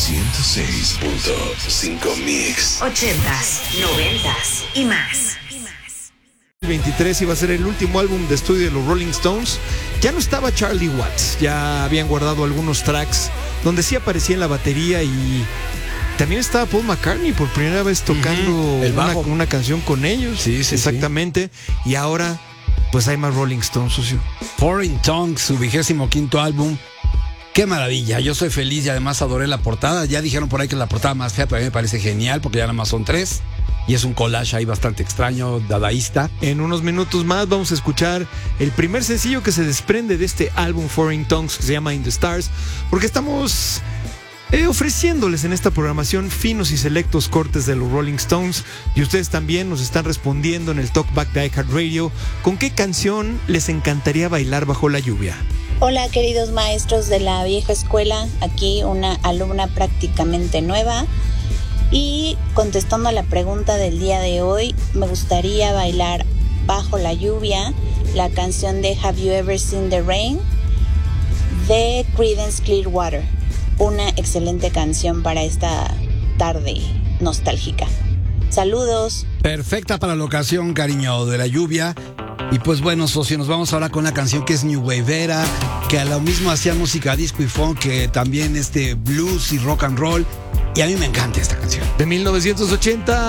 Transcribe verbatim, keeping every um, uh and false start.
ciento seis punto cinco Mix. Ochentas, noventas y más. veintitrés iba a ser el último álbum de estudio de los Rolling Stones. Ya no estaba Charlie Watts, ya habían guardado algunos tracks donde sí aparecía en la batería y también estaba Paul McCartney por primera vez tocando uh-huh. el una, bajo. una canción con ellos. Sí, sí, exactamente. Sí. Y ahora, pues hay más Rolling Stones, socio. Foreign Tongues, su vigésimo quinto álbum. Qué maravilla, yo soy feliz y además adoré la portada. Ya dijeron por ahí que es la portada más fea, pero a mí me parece genial porque ya nada más son tres. Y es un collage ahí bastante extraño, dadaísta. En unos minutos más vamos a escuchar el primer sencillo que se desprende de este álbum Foreign Tongues, que se llama In the Stars, porque estamos eh, ofreciéndoles en esta programación finos y selectos cortes de los Rolling Stones, y ustedes también nos están respondiendo en el Talkback de iHeartRadio con qué canción les encantaría bailar bajo la lluvia. Hola queridos maestros de la vieja escuela, aquí una alumna prácticamente nueva. Y contestando a la pregunta del día de hoy, me gustaría bailar bajo la lluvia la canción de Have You Ever Seen the Rain de Creedence Clearwater. Una excelente canción para esta tarde nostálgica. Saludos. Perfecta para la ocasión, cariño, de la lluvia. Y pues bueno, socio, nos vamos ahora con una canción que es New Waveera, que a lo mismo hacía música disco y funk, que también este blues y rock and roll. Y a mí me encanta esta canción. De mil novecientos ochenta.